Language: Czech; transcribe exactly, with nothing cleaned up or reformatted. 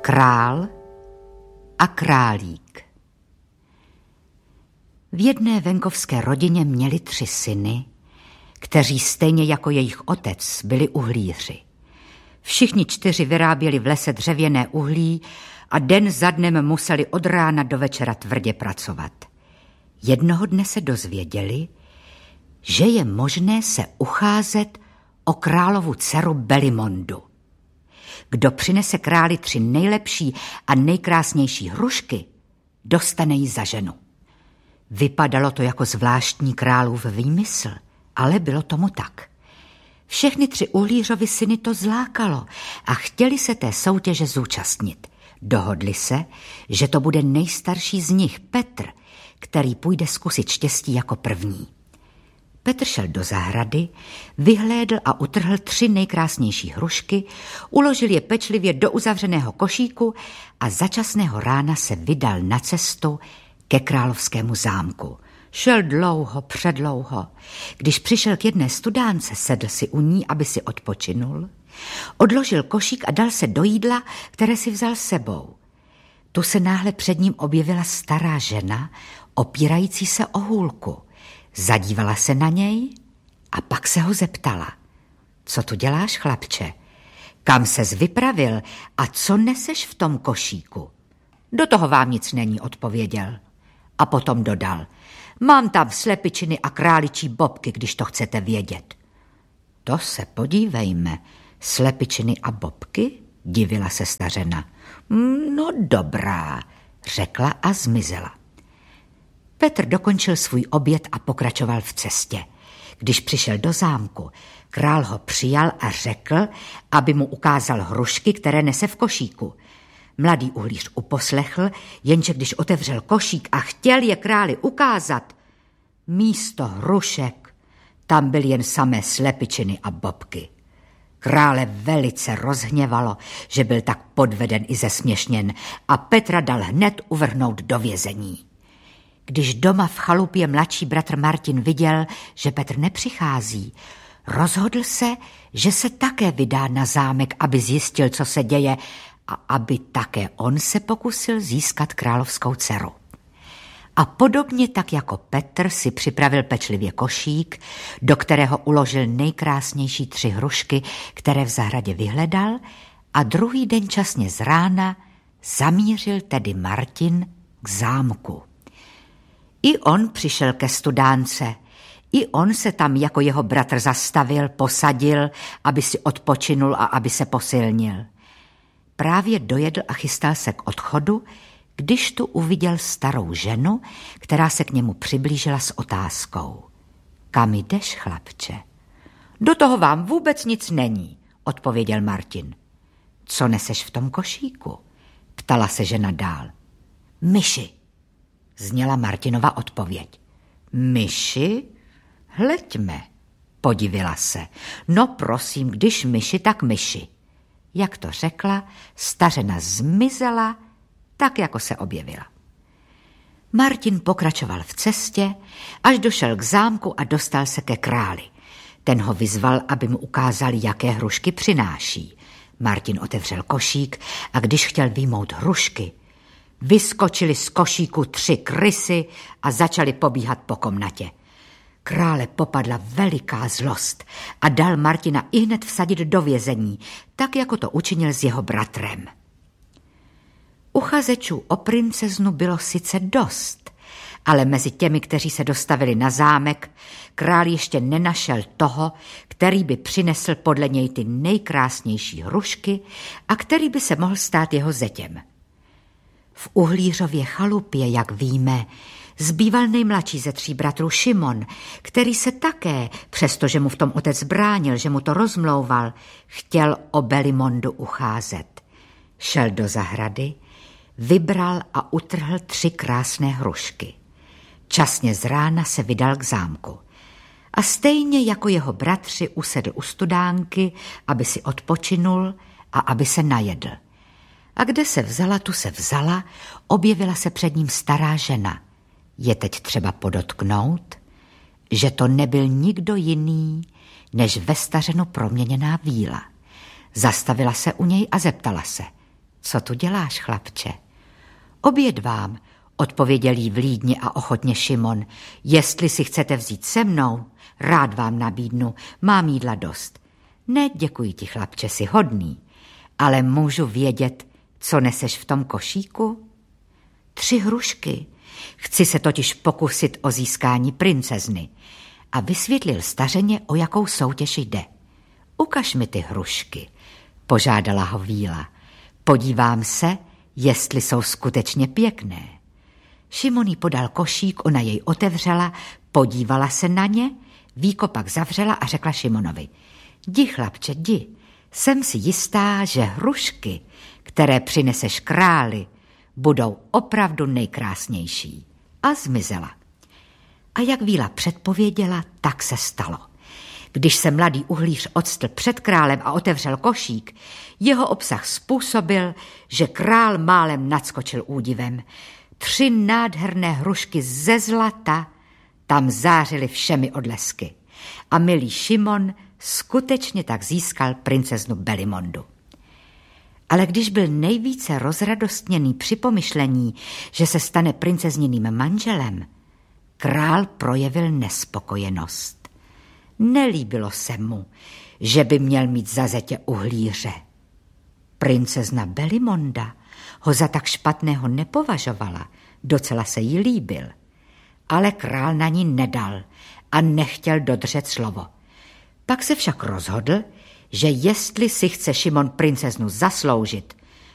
Král a králík. V jedné venkovské rodině měli tři syny, kteří stejně jako jejich otec byli uhlíři. Všichni čtyři vyráběli v lese dřevěné uhlí a den za dnem museli od rána do večera tvrdě pracovat. Jednoho dne se dozvěděli, že je možné se ucházet o královu dceru Belimondu. Kdo přinese králi tři nejlepší a nejkrásnější hrušky, dostane ji za ženu. Vypadalo to jako zvláštní králův výmysl, ale bylo tomu tak. Všechny tři uhlířovi syny to zlákalo a chtěli se té soutěže zúčastnit. Dohodli se, že to bude nejstarší z nich, Petr, který půjde zkusit štěstí jako první. Petr šel do zahrady, vyhlédl a utrhl tři nejkrásnější hrušky, uložil je pečlivě do uzavřeného košíku a začasného rána se vydal na cestu ke královskému zámku. Šel dlouho, předlouho. Když přišel k jedné studánce, sedl si u ní, aby si odpočinul, odložil košík a dal se do jídla, které si vzal sebou. Tu se náhle před ním objevila stará žena, opírající se o hůlku. Zadívala se na něj a pak se ho zeptala. Co tu děláš, chlapče? Kam ses vypravil a co neseš v tom košíku? Do toho vám nic není, odpověděl. A potom dodal. Mám tam slepičiny a králičí bobky, když to chcete vědět. To se podívejme. Slepičiny a bobky? Divila se stařena. No dobrá, řekla a zmizela. Petr dokončil svůj oběd a pokračoval v cestě. Když přišel do zámku, král ho přijal a řekl, aby mu ukázal hrušky, které nese v košíku. Mladý uhlíř uposlechl, jenže když otevřel košík a chtěl je králi ukázat, místo hrušek tam byly jen samé slepičiny a bobky. Krále velice rozhněvalo, že byl tak podveden i zesměšněn a Petra dal hned uvrhnout do vězení. Když doma v chalupě mladší bratr Martin viděl, že Petr nepřichází, rozhodl se, že se také vydá na zámek, aby zjistil, co se děje a aby také on se pokusil získat královskou dceru. A podobně tak jako Petr si připravil pečlivě košík, do kterého uložil nejkrásnější tři hrušky, které v zahradě vyhledal, a druhý den časně z rána zamířil tedy Martin k zámku. I on přišel ke studánce, i on se tam jako jeho bratr zastavil, posadil, aby si odpočinul a aby se posilnil. Právě dojedl a chystal se k odchodu, když tu uviděl starou ženu, která se k němu přiblížila s otázkou. Kam jdeš, chlapče? Do toho vám vůbec nic není, odpověděl Martin. Co neseš v tom košíku? Ptala se žena dál. Myši, zněla Martinova odpověď. Myši? Hleďme, podivila se. No prosím, když myši, tak myši. Jak to řekla, stařena zmizela, tak jako se objevila. Martin pokračoval v cestě, až došel k zámku a dostal se ke králi. Ten ho vyzval, aby mu ukázal, jaké hrušky přináší. Martin otevřel košík a když chtěl vyjmout hrušky, vyskočili z košíku tři krysy a začali pobíhat po komnatě. Krále popadla veliká zlost a dal Martina ihned vsadit do vězení, tak jako to učinil s jeho bratrem. Uchazečů o princeznu bylo sice dost, ale mezi těmi, kteří se dostavili na zámek, král ještě nenašel toho, který by přinesl podle něj ty nejkrásnější hrušky a který by se mohl stát jeho zetěm. V uhlířově chalupě, jak víme, zbýval nejmladší ze tří bratrů Šimon, který se také, přestože mu v tom otec bránil, že mu to rozmlouval, chtěl o Belimondu ucházet. Šel do zahrady, vybral a utrhl tři krásné hrušky. Časně z rána se vydal k zámku. A stejně jako jeho bratři usedl u studánky, aby si odpočinul a aby se najedl. A kde se vzala, tu se vzala, objevila se před ním stará žena. Je teď třeba podotknout, že to nebyl nikdo jiný, než ve stařenu proměněná víla. Zastavila se u něj a zeptala se. Co tu děláš, chlapče? Oběd vám, odpověděl jí vlídně a ochotně Šimon. Jestli si chcete vzít se mnou, rád vám nabídnu, mám jídla dost. Ne, děkuji ti, chlapče, jsi hodný, ale můžu vědět, co neseš v tom košíku? Tři hrušky. Chci se totiž pokusit o získání princezny. A vysvětlil stařeně, o jakou soutěž jde. Ukaž mi ty hrušky, požádala ho Víla. Podívám se, jestli jsou skutečně pěkné. Šimon jí podal košík, ona jej otevřela, podívala se na ně, Víko pak zavřela a řekla Šimonovi. Jdi, chlapče, jdi, jsem si jistá, že hrušky, které přineseš králi, budou opravdu nejkrásnější. A zmizela. A jak Víla předpověděla, tak se stalo. Když se mladý uhlíř odstl před králem a otevřel košík, jeho obsah způsobil, že král málem nadskočil údivem. Tři nádherné hrušky ze zlata tam zářily všemi odlesky. A milý Šimon skutečně tak získal princeznu Belimondu. Ale když byl nejvíce rozradostněný při pomyšlení, že se stane princezniným manželem, král projevil nespokojenost. Nelíbilo se mu, že by měl mít za zetě uhlíře. Princezna Belimonda ho za tak špatného nepovažovala, docela se jí líbil. Ale král na ní nedal a nechtěl dodržet slovo. Pak se však rozhodl, že jestli si chce Šimon princeznu zasloužit,